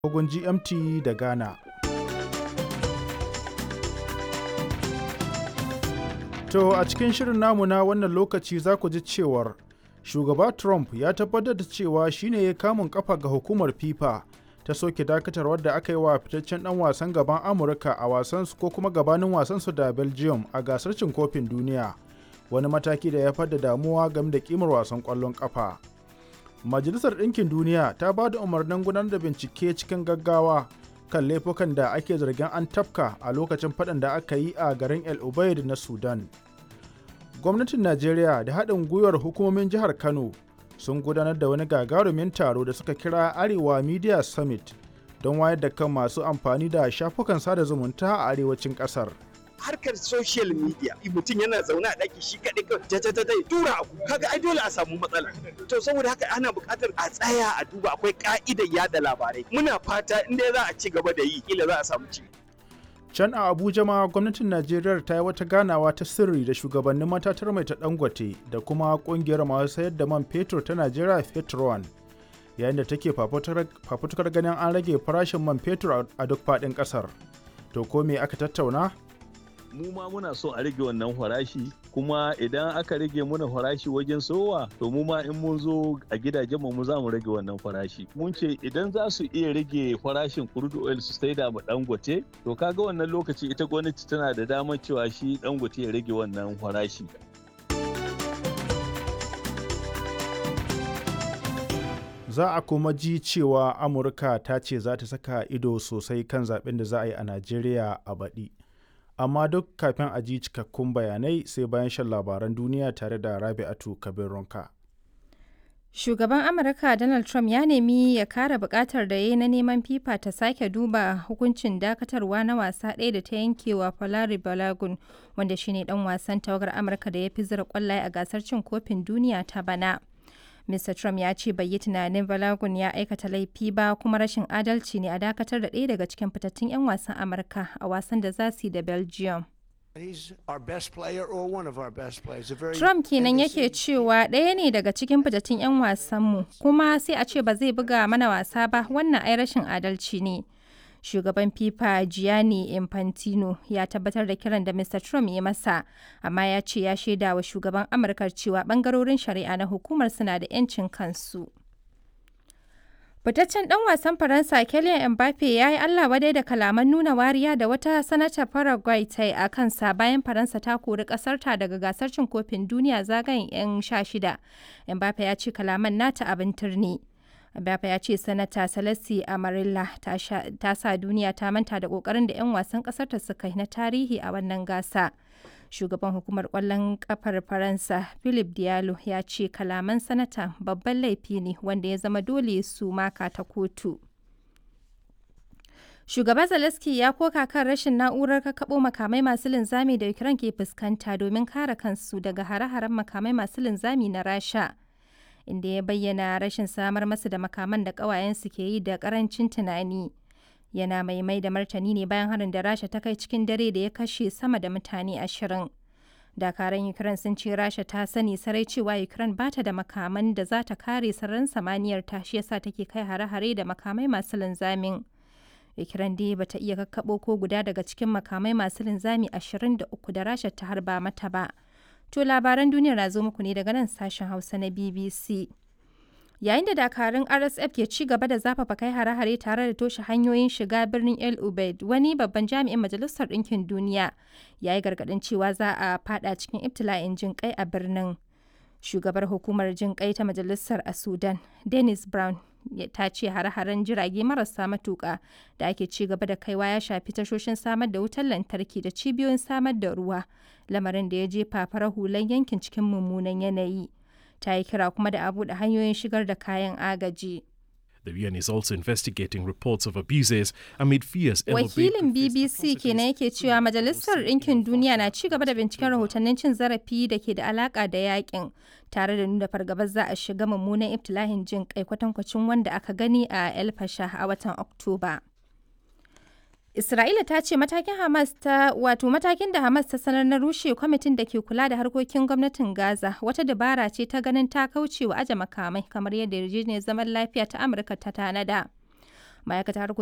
agogon GMT da Ghana. To a cikin shirin namu na wannan lokaci za ku ji cewar shugaba Trump ya tabbatar da cewa shine ya kamun kafa ga hukumar FIFA ta soke dakatarwar da aka yi wa fitaccen dan wasan gaban Amurka a wasansu ko kuma gabanin wasansu da Belgium a gasar cin kofin duniya, wani mataki da ya fadda damuwa game da kimar wasan ƙwallon ƙafa. Majalisar Ɗinkin Duniya ta ba da umarnin gudanar da bincike cikin gaggawa kan laifukan da ake zargin an tafka a lokacin faɗan da aka yi a garin El Ubaid na Sudan. Gwamnatin Najeriya da haɗin gwiwar hukumomin jihar Kano sun gudanar da wani gagarumin taro da suka kira Arewa Media Summit don wayar da kan masu amfani da shafukan sada zumunta a arewacin ƙasar. Harkar social media mutum yana zaune a ɗaki shi kaɗai kawai tura abu kaga ai dole a samu matsala, to saboda haka ana buƙatar a tsaya a duba akwai ka'idar yada labarai. Muna fata in dai za a ci gaba da yi kila za a samu ci. Can a Abuja ma gwamnatin Najeriya ta yi wata ganawa ta sirri da shugabannin matatar mai ta Dangote da kuma kungiyar masu sayar da man fetur ta Najeriya Petron, yayin da take fafutukar ganin an rage farashin man fetur a duk faɗin ƙasar. To ko me aka tattauna? Mu ma muna so a rage wannan farashi, kuma idan aka rage muna farashi wajen sowa to mu ma in mun zo a gidajen mu za mu rage wannan farashi. Mun ce idan za su iya rage farashin crude oil su sai da mu Dangote, to kaga wannan lokaci ita gwamnati tana da damar cewa shi Dangote ya rage wannan farashi. Za a kuma ji cewa Amurka ta ce za ta saka ido sosai kan zaben da za a yi a Najeriya a baɗi. Amma duk kafin a ji cikakkun bayanai sai bayan shan labaran duniya tare da Rabi'atu Kabir Ronka. Shugaban Amurka Donald Trump ya nemi ya kare bukatar da ya yi na neman FIFA ta sake duba hukuncin dakatarwa na wasa ɗaya da ta yankewa Falari Balogun, wanda shine dan wasan tawagar Amurka da ya fi zira kwallaye a gasar cin kofin duniya ta bana. Mr. Trump ya ce bai yi tunanin Balogun ya aikata laifi ba, kuma rashin adalci ne a dakatar da ɗaya daga cikin fitattun 'yan wasan Amurka a wasan da za su yi da Belgium. Trump kenan yake cewa ɗaya ne daga cikin fitattun 'yan wasanmu, kuma sai a ce ba zai buga mana wasa ba, wannan ai rashin adalci ne. Shugaban FIFA Gianni Infantino ya tabbatar da kiran da Mr. Trump ya masa, amma ya ce ya shaida wa shugaban Amurka cewa bangarorin shari'a na hukumar suna da 'yancin kansu. Fitaccen ɗan wasan Faransa Kylian Mbappe ya yi Allah wadai da kalaman nuna wariya da wata sanatar Paraguay ta yi a kansa bayan Faransa ta kori ƙasarta daga gasar cin kofin duniya zagayen 'yan 16. Mbappe ya ce kalaman nata abin turni. Mbappe ya ce sanata Salassi Amarilla ta sa duniya ta manta da ƙoƙarin da 'yan wasan ƙasarta suka yi na tarihi a wannan gasa. Shugaban hukumar ƙwallon ƙafar Faransa, Philippe Diallo, ya ce kalaman sanata babban laifi ne wanda ya zama dole su maka ta kotu. Shugaba Zelensky ya koka kan rashin na'urar kakkaɓo makamai masu linzami da Ukraine ke fuskanta domin kare kansu daga hare-haren makamai masu linzami na Rasha, inda ya bayyana rashin samar masu da makaman da ƙawayensu ke yi da ƙarancin tunani. Yana mai da martani ne bayan harin da Rasha ta kai cikin dare da ya kashe sama da mutane 20. Dakaran Ukraine sun ce Rasha ta sani sarai cewa Ukraine ba ta da makaman da za ta kare sararin samaniyar ta, shi yasa take kai hare-hare da makamai masu linzamin. Ukraine dai bata iya kakkaɓo ko guda daga cikin makamai masu linzami 23 da Rasha ta harba mata ba. To labaran duniyar na zo muku ne daga nan sashen Hausa na BBC. Yayin da dakarun RSF ke ci gaba da zafafa kai hare-hare tare da toshe hanyoyin shiga birnin El Ubaid, wani babban jami'in Majalisar Ɗinkin Duniya ya yi gargaɗin cewa za a fada cikin ibtila'in jin kai a birnin. Shugabar hukumar jin kai ta Majalisar a Sudan, Dennis Brown, ta ce hare-haren jirage marasa matuƙa da ake ci gaba da kaiwa ya shafi tashoshin samar da wutar lantarki da cibiyoyin samar da ruwa, lamarin da ya jefa farar hulan yankin cikin mummunan yanayi. Ta yi kira kuma da a buɗe hanyoyin shigar da kayan agaji. The UN is also investigating reports of abuses amid fears. Wakilin BBC kenan yake cewa Majalisar Ɗinkin Duniya na ci gaba da binciken rahotannin cin zarafi da ke da alaka da yakin, tare da nuna fargabar za a shiga mummunan ibtilahin jin kai kwatankwacin wanda aka gani a El Fasher a watan Oktoba. Isra'ila ta ce matakin da Hamas ta sanar na rushe kwamitin da ke kula da harkokin gwamnatin Gaza wata dabara ce ta ganin ta kauce wa aje makamai kamar yadda yarjejeniyar zaman lafiya ta Amurka ta tanada. Ma'aikatar